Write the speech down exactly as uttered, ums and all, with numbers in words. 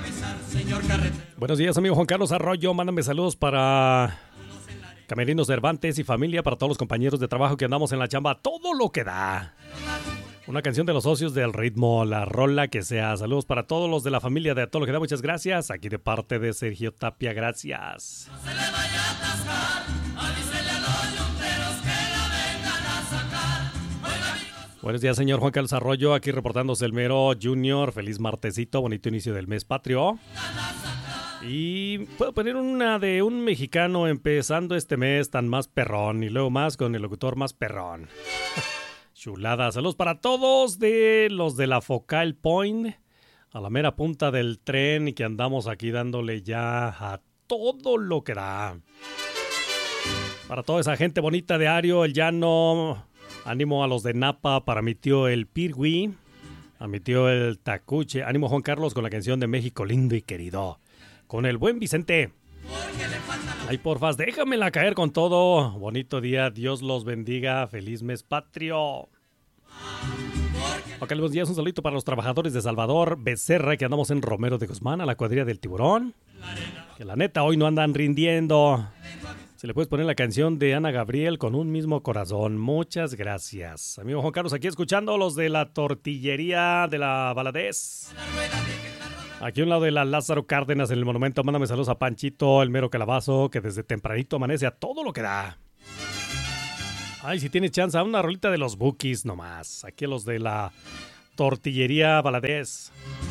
Buenos días, amigo Juan Carlos Arroyo. Mándame saludos para Camerinos Cervantes y familia, para todos los compañeros de trabajo que andamos en la chamba. Todo lo que da. Una canción de los socios del ritmo, la rola que sea. Saludos para todos los de la familia de A Todo Lo Que Da. Muchas gracias. Aquí de parte de Sergio Tapia, gracias. No se le vaya a atascar, avísele a los yunteros que la vengan a sacar. Oiga, amigos. Buenos días, señor Juan Carlos Arroyo. Aquí reportándose el Mero Junior. Feliz martesito, bonito inicio del mes patrio. Y puedo poner una de un mexicano empezando este mes tan más perrón. Y luego más con el locutor más perrón. Chulada, saludos para todos de los de la Focal Point, a la mera punta del tren, y que andamos aquí dándole ya a todo lo que da. Para toda esa gente bonita de Ario, el Llano, ánimo a los de Napa, para mi tío el Pirgui, a mi tío el Tacuche, ánimo Juan Carlos con la canción de México lindo y querido, con el buen Vicente. Ay, porfas, déjamela caer con todo. Bonito día, Dios los bendiga, feliz mes patrio. Ok, buenos días, un saludito para los trabajadores de Salvador Becerra, que andamos en Romero de Guzmán, a la cuadrilla del Tiburón. Que la neta hoy no andan rindiendo. Se le puedes poner la canción de Ana Gabriel, Con un mismo corazón. Muchas gracias. Amigo Juan Carlos, aquí escuchando los de la tortillería de la Valadez. Aquí a un lado de la Lázaro Cárdenas en el monumento. Mándame saludos a Panchito, el Mero Calabazo, que desde tempranito amanece a todo lo que da. Ay, si tienes chance, una rolita de los Bookies nomás. Aquí los de la tortillería Valadez.